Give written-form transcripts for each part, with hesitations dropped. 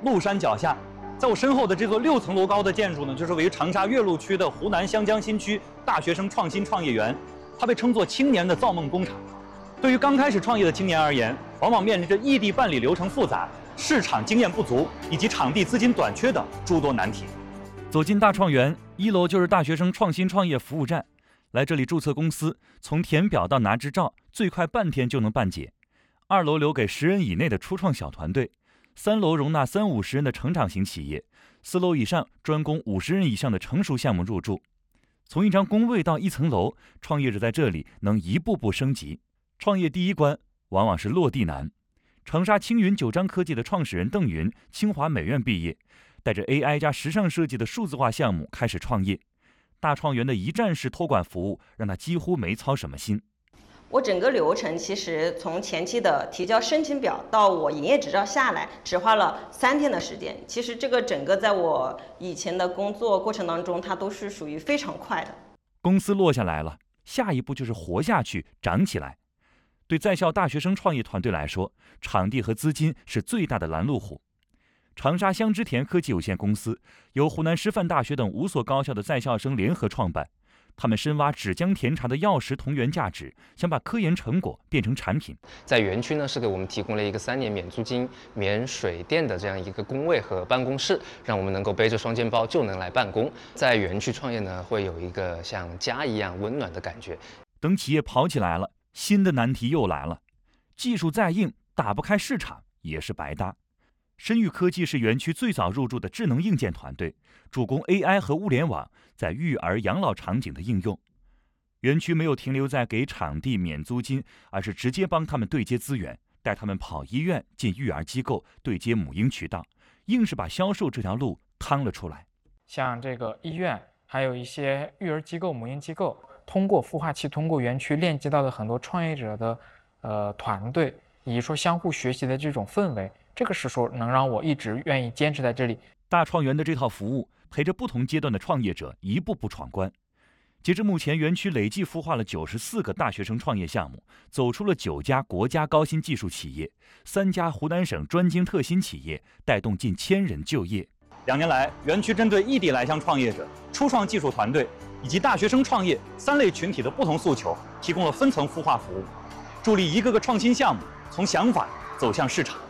麓山脚下，在我身后的这座6层楼高的建筑呢，就是位于长沙岳麓区的湖南湘江新区大学生创新创业园，它被称作青年的造梦工厂。对于刚开始创业的青年而言，往往面临着异地办理流程复杂、市场经验不足以及场地资金短缺的诸多难题。走进大创园，1楼就是大学生创新创业服务站。来这里注册公司，从填表到拿执照，最快半天就能办结。2楼留给10人以内的初创小团队，3楼容纳30-50人的成长型企业，4楼以上专供50人以上的成熟项目入驻。从一张工位到1层楼，创业者在这里能一步步升级。创业第一关往往是落地难。长沙青云9章科技的创始人邓云，清华美院毕业，带着 AI 加时尚设计的数字化项目开始创业。大创园的一站式托管服务让他几乎没操什么心。 我整个流程其实从前期的提交申请表到我营业执照下来，只花了3天的时间。其实这个整个在我以前的工作过程当中，它都是属于非常快的。 公司落下来了，下一步就是活下去、长起来。对在校大学生创业团队来说，场地和资金是最大的拦路虎。长沙香之田科技有限公司由湖南师范大学等5所高校的在校生联合创办，他们深挖芷江甜茶的药食同源价值，想把科研成果变成产品。 在园区呢，是给我们提供了一个3年免租金、免水电的这样一个工位和办公室，让我们能够背着双肩包就能来办公。在园区创业呢，会有一个像家一样温暖的感觉。 等企业跑起来了，新的难题又来了，技术再硬，打不开市场也是白搭。深域科技是园区最早入驻的智能硬件团队，主攻 AI 和物联网在育儿养老场景的应用。园区没有停留在给场地免租金，而是直接帮他们对接资源，带他们跑医院、进育儿机构，对接母婴渠道，硬是把销售这条路趟了出来。 像这个医院，还有一些育儿机构、母婴机构，通过孵化器、通过园区链接到的很多创业者的团队，以及说相互学习的这种氛围。这个是说能让我一直愿意坚持在这里。 大创园的这套服务陪着不同阶段的创业者一步步闯关。截至目前，园区累计孵化了94个大学生创业项目，走出了9家国家高新技术企业，3家湖南省专精特新企业，带动近1000人就业。2年来，园区针对异地来乡创业者、初创技术团队以及大学生创业3类群体的不同诉求，提供了分层孵化服务，助力一个个创新项目从想法走向市场。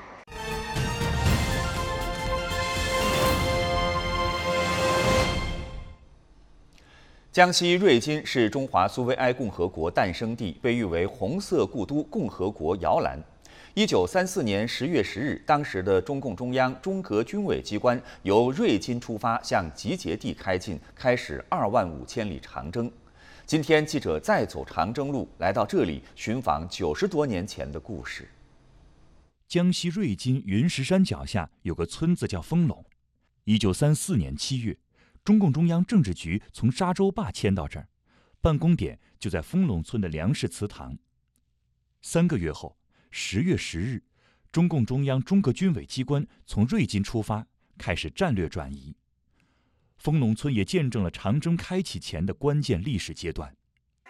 江西瑞金是中华苏维埃共和国诞生地，被誉为红色故都、共和国摇篮。1934年10月10日，当时的中共中央中革军委机关由瑞金出发，向集结地开进，开始2万5千里长征。今天，记者再走长征路，来到这里寻访90多年前的故事。 江西瑞金云石山脚下有个村子叫丰陇。1934年7月。中共中央政治局从沙洲坝迁到这儿，办公点就在丰陇村的粮食祠堂。3个月后，10月10日，中共中央中革军委机关从瑞金出发，开始战略转移。丰陇村也见证了长征开启前的关键历史阶段。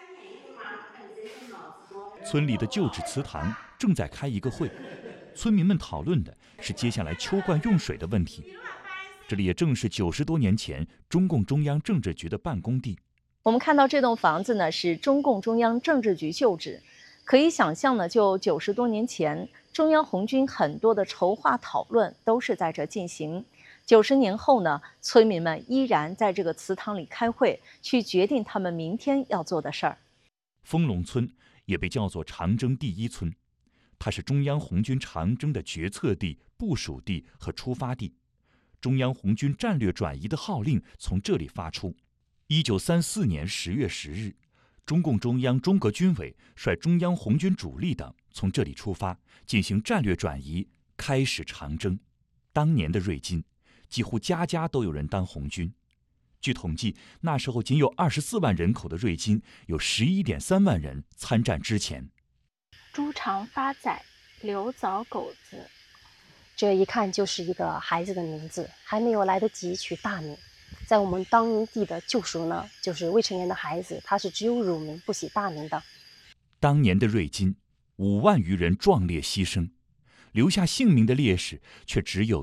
村里的旧址祠堂正在开一个会，村民们讨论的是接下来秋灌用水的问题。这里也正是90多年前中共中央政治局的办公地。 我们看到这栋房子呢，是中共中央政治局旧址。可以想象呢，就90多年前，中央红军很多的筹划讨论都是在这进行。90年后呢，村民们依然在这个祠堂里开会，去决定他们明天要做的事儿。 丰陇村也被叫做长征第1村，它是中央红军长征的决策地、部署地和出发地。中央红军战略转移的号令从这里发出。1934年10月10日，中共中央中革军委率中央红军主力等从这里出发，进行战略转移，开始长征。当年的瑞金，几乎家家都有人当红军。据统计，那时候仅有24万人口的瑞金，有11.3万人参战之前。 猪肠发仔，刘早狗子。这一看就是一个孩子的名字，还没有来得及取大名。在我们当地的旧俗呢，就是未成年的孩子，他是只有乳名不写大名的。 当年的瑞金，5万余人壮烈牺牲，留下姓名的烈士却只有